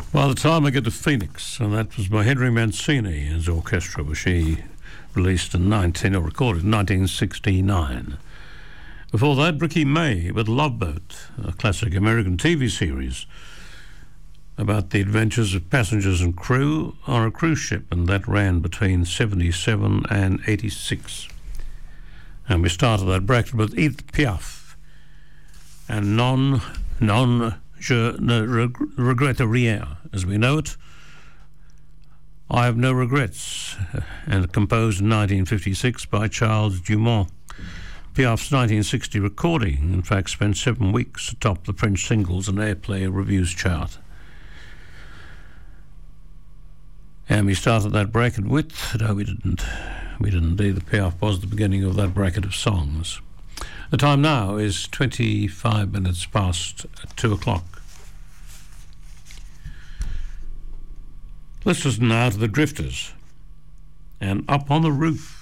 By the time I get to Phoenix, and that was by Henry Mancini and his orchestra, which he released in recorded in 1969. Before that, Ricky May with Love Boat, a classic American TV series about the adventures of passengers and crew on a cruise ship, and that ran between 77 and 86. And we started that bracket with Edith Piaf and Non Je ne regrette rien, as we know it. I Have No Regrets, and composed in 1956 by Charles Dumont. Piaf's 1960 recording, in fact, spent 7 weeks atop the French singles and airplay reviews chart. And we started that bracket with... No, we didn't. We didn't. Edith Piaf was the beginning of that bracket of songs. The time now is 25 minutes past 2 o'clock. Let's listen now to the Drifters and Up on the Roof.